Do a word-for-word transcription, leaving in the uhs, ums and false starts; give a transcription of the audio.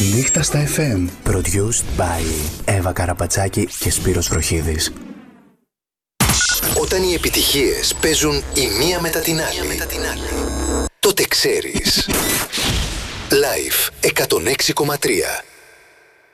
Νύχτα στα εφ εμ. Produced by Εύα Καραπατσάκη και Σπύρος Βροχίδης. Όταν οι επιτυχίες παίζουν η μία μετά την άλλη, τότε ξέρεις. Live εκατόν έξι κόμμα τρία.